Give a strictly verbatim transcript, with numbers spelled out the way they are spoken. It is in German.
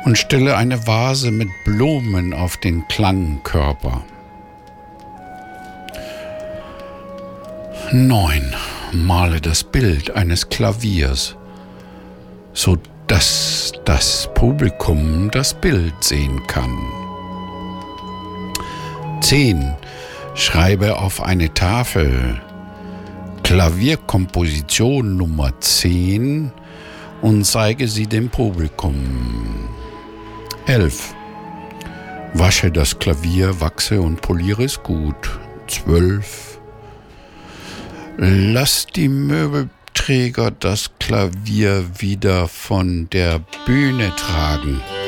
und stelle eine Vase mit Blumen auf den Klangkörper. neun. Male das Bild eines Klaviers, so dass das Publikum das Bild sehen kann. zehn. Schreibe auf eine Tafel Klavierkomposition Nummer zehn und zeige sie dem Publikum. elf. Wasche das Klavier, wachse und poliere es gut. zwölf. Lass die Möbelträger das Klavier wieder von der Bühne tragen.